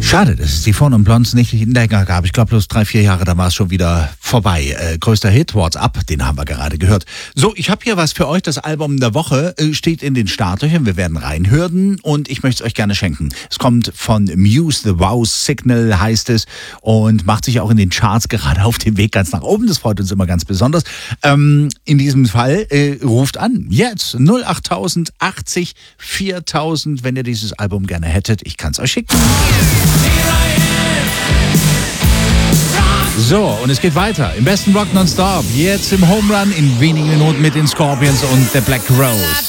Schade, dass es die Phone und Blondes nicht länger gab. Ich glaube, bloß 3-4 Jahre, da war es schon wieder vorbei. Größter Hit, What's Up, den haben wir gerade gehört. So, ich habe hier was für euch. Das Album der Woche steht in den Startlöchern. Wir werden reinhören und ich möchte es euch gerne schenken. Es kommt von Muse, The Wow Signal heißt es und macht sich auch in den Charts gerade auf dem Weg ganz nach oben. Das freut uns immer ganz besonders. In diesem Fall ruft an. Jetzt 08000 80 4000, wenn ihr dieses Album gerne hättet. Ich kann es euch schicken. So, und es geht weiter. Im besten Rock nonstop. Jetzt im Home Run in wenigen Minuten mit den Scorpions und The Black Rose.